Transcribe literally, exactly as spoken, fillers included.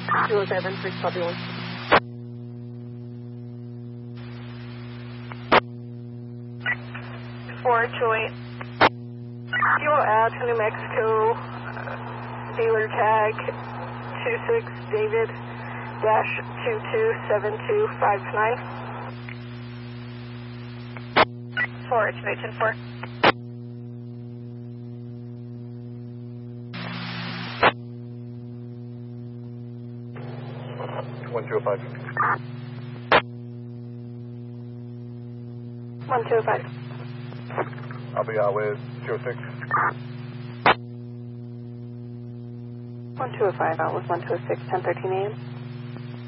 two oh seven, three copy one. four two eight. Fuel out to New Mexico, uh, dealer tag two six David dash two two seven two five nine. four two eight ten four. one two oh five. one two oh five. I'll be out with two oh six. one two oh five, out with one two oh six, ten thirteen a m